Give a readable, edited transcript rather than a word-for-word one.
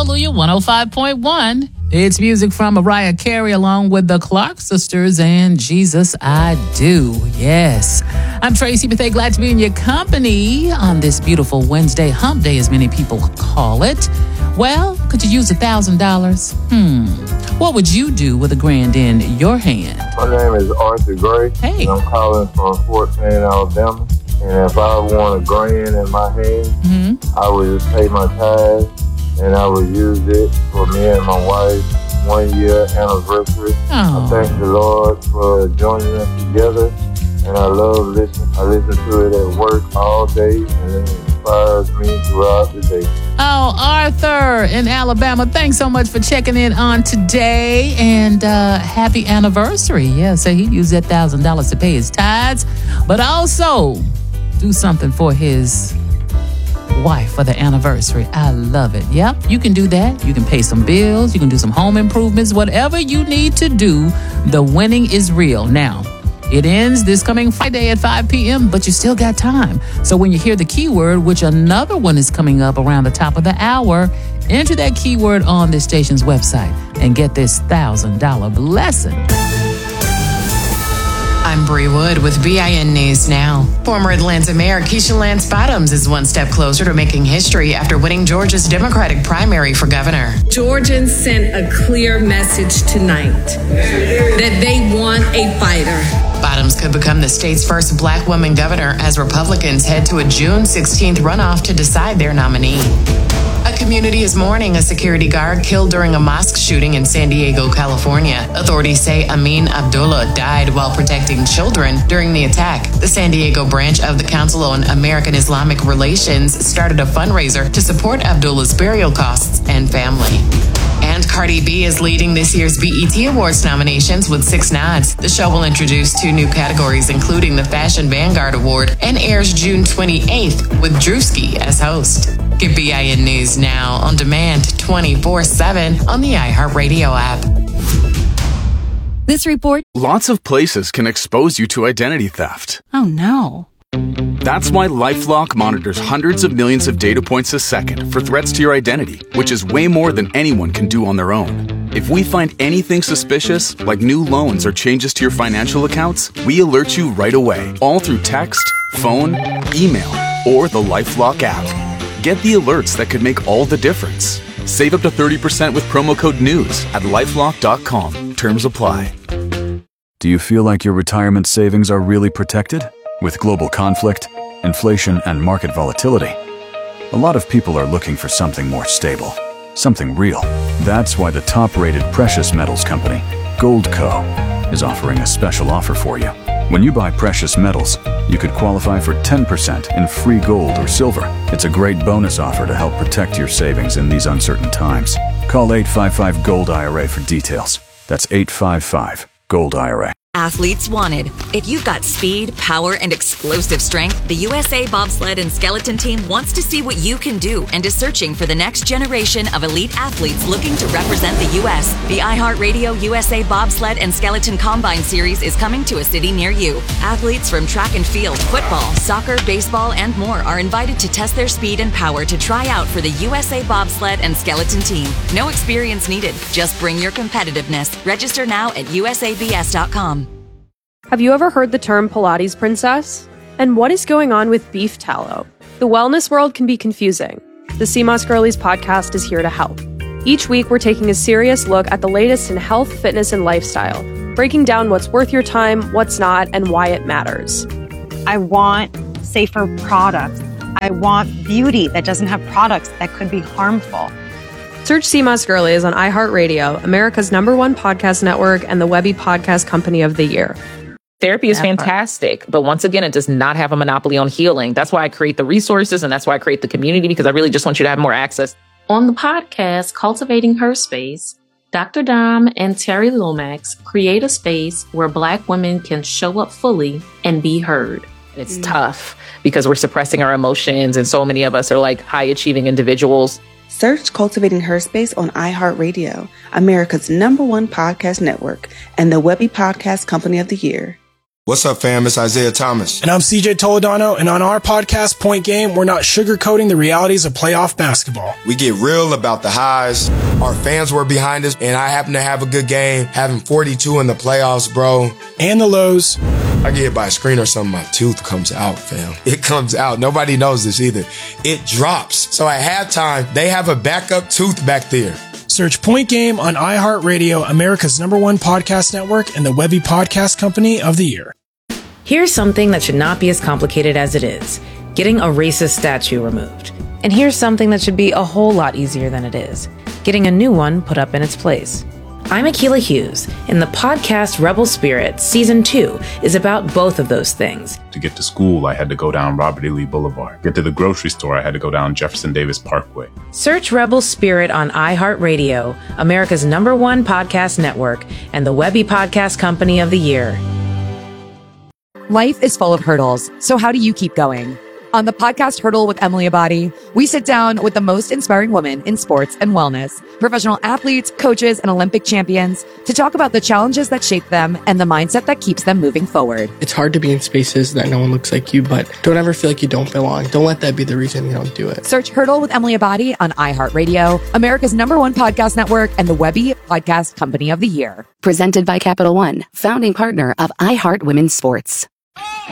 Hallelujah 105.1. It's music from Mariah Carey along with the Clark Sisters and Jesus I Do. Yes. I'm Tracy Bethea, glad to be in your company on this beautiful Wednesday, hump day as many people call it. Well, could you use $1,000? What would you do with $1,000 in your hand? My name is Arthur Gray. Hey. I'm calling from Fort Payne, Alabama. And if I want $1,000 in my hand, I would just pay my tithes and I would use it for me and my wife's 1-year anniversary. Oh. I thank the Lord for joining us together. And I love listening. I listen to it at work all day, and it inspires me throughout the day. Oh, Arthur in Alabama, thanks so much for checking in on today, and happy anniversary. Yeah, so he used that $1,000 to pay his tithes, but also do something for his wife for the anniversary. I love it. Yep, you can do that. You can pay some bills. You can do some home improvements. Whatever you need to do, the winning is real. Now, it ends this coming Friday at 5 p.m., but you still got time. So when you hear the keyword, which another one is coming up around the top of the hour, enter that keyword on this station's website and get this $1,000 blessing. I'm Bree Wood with BIN News Now. Former Atlanta Mayor Keisha Lance Bottoms is one step closer to making history after winning Georgia's Democratic primary for governor. Georgians sent a clear message tonight that they want a fighter. Bottoms could become the state's first black woman governor as Republicans head to a June 16th runoff to decide their nominee. A community is mourning a security guard killed during a mosque shooting in San Diego, California. Authorities say Amin Abdullah died while protecting children during the attack. The San Diego branch of the Council on American Islamic Relations started a fundraiser to support Abdullah's burial costs and family. And Cardi B is leading this year's BET Awards nominations with 6 nods. The show will introduce 2 new categories, including the Fashion Vanguard Award, and airs June 28th with Drewski as host. Get BIN News Now on demand 24/7 on the iHeartRadio app. This report. Lots of places can expose you to identity theft. Oh, no. That's why LifeLock monitors hundreds of millions of data points a second for threats to your identity, which is way more than anyone can do on their own. If we find anything suspicious, like new loans or changes to your financial accounts, we alert you right away, all through text, phone, email, or the LifeLock app. Get the alerts that could make all the difference. Save up to 30% with promo code NEWS at LifeLock.com. Terms apply. Do you feel like your retirement savings are really protected? With global conflict, inflation, and market volatility, a lot of people are looking for something more stable, something real. That's why the top-rated precious metals company, Goldco, is offering a special offer for you. When you buy precious metals, you could qualify for 10% in free gold or silver. It's a great bonus offer to help protect your savings in these uncertain times. Call 855-GOLD-IRA for details. That's 855-GOLD-IRA. Athletes wanted. If you've got speed, power, and explosive strength, the USA Bobsled and Skeleton Team wants to see what you can do and is searching for the next generation of elite athletes looking to represent the U.S. The iHeartRadio USA Bobsled and Skeleton Combine Series is coming to a city near you. Athletes from track and field, football, soccer, baseball, and more are invited to test their speed and power to try out for the USA Bobsled and Skeleton Team. No experience needed. Just bring your competitiveness. Register now at usabs.com. Have you ever heard the term Pilates princess? And what is going on with beef tallow? The wellness world can be confusing. The CMOS Girlies podcast is here to help. Each week, we're taking a serious look at the latest in health, fitness, and lifestyle, breaking down what's worth your time, what's not, and why it matters. I want safer products. I want beauty that doesn't have products that could be harmful. Search CMOS Girlies on iHeartRadio, America's #1 podcast network, and the Webby Podcast Company of the Year. Therapy is fantastic, but once again, it does not have a monopoly on healing. That's why I create the resources, and that's why I create the community, because I really just want you to have more access. On the podcast, Cultivating Her Space, Dr. Dom and Terry Lomax create a space where Black women can show up fully and be heard. It's tough because we're suppressing our emotions, and so many of us are like high-achieving individuals. Search Cultivating Her Space on iHeartRadio, America's #1 podcast network, and the Webby Podcast Company of the Year. What's up, fam? It's Isaiah Thomas. And I'm CJ Toledano, and on our podcast, Point Game, we're not sugarcoating the realities of playoff basketball. We get real about the highs. Our fans were behind us, and I happen to have a good game, having 42 in the playoffs, bro. And the lows. I get hit by a screen or something, my tooth comes out, fam. It comes out. Nobody knows this either. It drops. So at halftime, they have a backup tooth back there. Search Point Game on iHeartRadio, America's #1 podcast network, and the Webby Podcast Company of the Year. Here's something that should not be as complicated as it is: getting a racist statue removed. And here's something that should be a whole lot easier than it is: getting a new one put up in its place. I'm Akilah Hughes, and the podcast Rebel Spirit Season 2 is about both of those things. To get to school, I had to go down Robert E. Lee Boulevard. Get to the grocery store, I had to go down Jefferson Davis Parkway. Search Rebel Spirit on iHeartRadio, America's #1 podcast network, and the Webby Podcast Company of the Year. Life is full of hurdles, so how do you keep going? On the podcast Hurdle with Emily Abadi, we sit down with the most inspiring women in sports and wellness, professional athletes, coaches, and Olympic champions, to talk about the challenges that shape them and the mindset that keeps them moving forward. It's hard to be in spaces that no one looks like you, but don't ever feel like you don't belong. Don't let that be the reason you don't do it. Search Hurdle with Emily Abadi on iHeartRadio, America's #1 podcast network, and the Webby Podcast Company of the Year. Presented by Capital One, founding partner of iHeart Women's Sports.